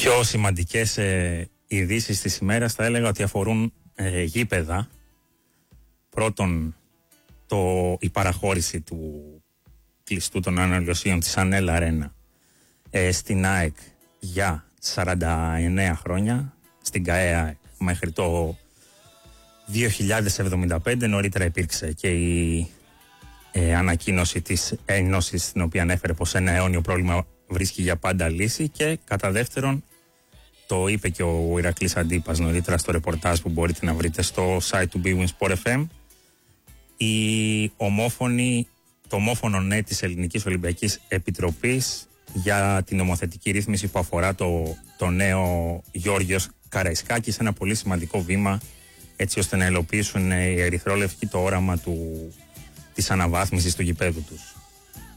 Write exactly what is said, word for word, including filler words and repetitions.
πιο σημαντικές ε, ειδήσεις της ημέρας θα έλεγα ότι αφορούν ε, γήπεδα. Πρώτον, το, η παραχώρηση του κλειστού των αναλωσίων της Ανέλ Αρένα ε, στην ΑΕΚ για σαράντα εννέα χρόνια, στην ΚΑΕΑ μέχρι το δύο χιλιάδες εβδομήντα πέντε. Νωρίτερα υπήρξε και η ε, ανακοίνωση της Ένωσης, στην οποία ανέφερε πως ένα αιώνιο πρόβλημα βρίσκει για πάντα λύση, και κατά δεύτερον, το είπε και ο Ηρακλής Αντίπας νωρίτερα στο ρεπορτάζ που μπορείτε να βρείτε στο site του Big Win Sport εφ εμ, η ομόφωνη, το ομόφωνο ναι της Ελληνικής Ολυμπιακής Επιτροπής για την νομοθετική ρύθμιση που αφορά το, το νέο Γιώργιος Καραϊσκάκης, ένα πολύ σημαντικό βήμα έτσι ώστε να υλοποιήσουν οι ερυθρόλευκοι το όραμα του, της αναβάθμισης του γηπέδου τους.